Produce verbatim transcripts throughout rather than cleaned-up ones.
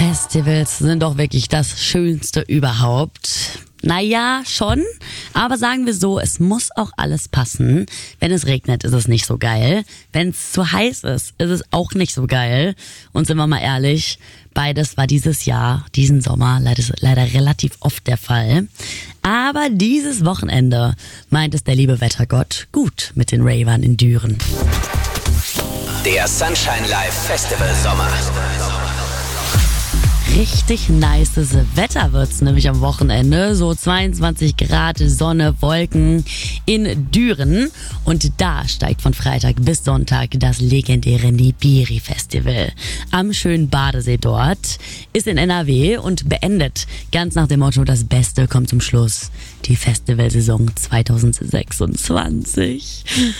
Festivals sind doch wirklich das Schönste überhaupt. Naja, schon, aber sagen wir so, es muss auch alles passen. Wenn es regnet, ist es nicht so geil. Wenn es zu heiß ist, ist es auch nicht so geil. Und sind wir mal ehrlich, beides war dieses Jahr, diesen Sommer leider, leider relativ oft der Fall. Aber dieses Wochenende meint es der liebe Wettergott gut mit den Ravern in Düren. Der Sunshine Live Festival Sommer. Richtig nices Wetter wird's nämlich am Wochenende. So zweiundzwanzig Grad, Sonne, Wolken in Düren. Und da steigt von Freitag bis Sonntag das legendäre Nibiru Festival. Am schönen Badesee dort. Ist in N R W und beendet ganz nach dem Motto, das Beste kommt zum Schluss. Die Festivalsaison zwanzig sechsundzwanzig.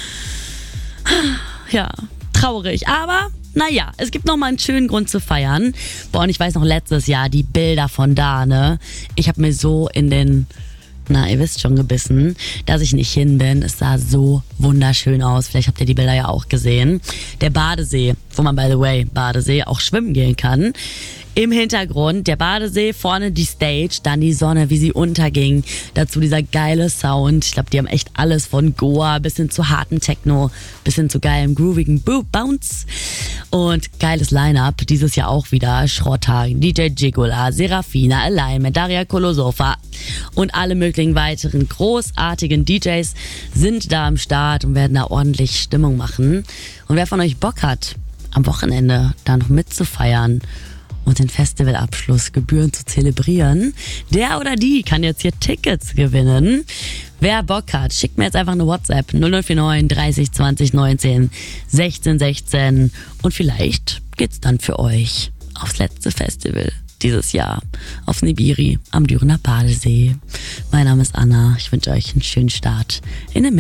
Ja, traurig, aber naja, es gibt noch mal einen schönen Grund zu feiern. Boah, und ich weiß noch letztes Jahr, die Bilder von da, ne? Ich habe mir so in den, na, ihr wisst schon, gebissen, dass ich nicht hin bin. Es sah so wunderschön aus. Vielleicht habt ihr die Bilder ja auch gesehen. Der Badesee, wo man, by the way, Badesee auch schwimmen gehen kann. Im Hintergrund der Badesee, vorne die Stage, dann die Sonne, wie sie unterging. Dazu dieser geile Sound. Ich glaube, die haben echt alles von Goa bis hin zu harten Techno, bis hin zu geilem, groovigen Bounce. Und geiles Line-Up, dieses Jahr auch wieder. Schrotthagen, D J Gigula, Serafina, Alignment, Daria Kolosofa und alle möglichen weiteren großartigen D Js sind da am Start und werden da ordentlich Stimmung machen. Und wer von euch Bock hat, am Wochenende da noch mitzufeiern und den Festivalabschluss gebührend zu zelebrieren, der oder die kann jetzt hier Tickets gewinnen. Wer Bock hat, schickt mir jetzt einfach eine WhatsApp null null vier neun dreißig zwanzig neunzehn sechzehn sechzehn und vielleicht geht's dann für euch aufs letzte Festival dieses Jahr, aufs Nibiru am Dürener Badesee. Mein Name ist Anna, ich wünsche euch einen schönen Start in den